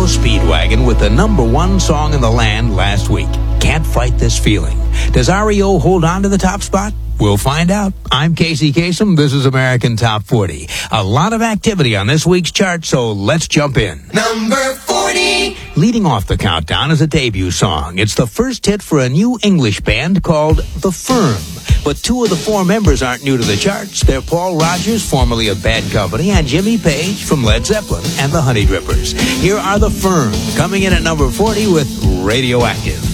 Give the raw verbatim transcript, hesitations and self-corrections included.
O Speedwagon with the number one song in the land last week. Can't Fight This Feeling. Does R E O hold on to the top spot? We'll find out. I'm Casey Kasem. This is American Top forty. A lot of activity on this week's chart, so let's jump in. Number forty. Leading off the countdown is a debut song. It's the first hit for a new English band called The Firm. But two of the four members aren't new to the charts. They're Paul Rodgers, formerly of Bad Company, and Jimmy Page from Led Zeppelin and the Honey Drippers. Here are The Firm, coming in at number forty with Radioactive.